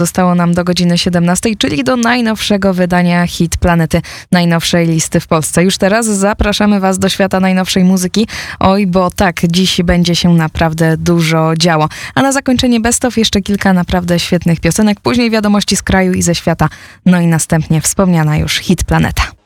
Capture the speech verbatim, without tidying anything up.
Zostało nam do godziny siedemnastej, czyli do najnowszego wydania Hit Planety, najnowszej listy w Polsce. Już teraz zapraszamy Was do świata najnowszej muzyki. Oj, bo tak, dziś będzie się naprawdę dużo działo. A na zakończenie Best of jeszcze kilka naprawdę świetnych piosenek, później wiadomości z kraju i ze świata, no i następnie wspomniana już Hit Planeta.